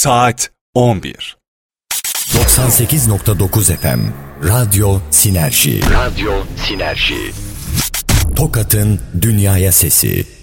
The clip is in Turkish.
Saat 11. 98.9 FM Radyo Sinerji. Radyo Sinerji. Tokat'ın dünyaya sesi.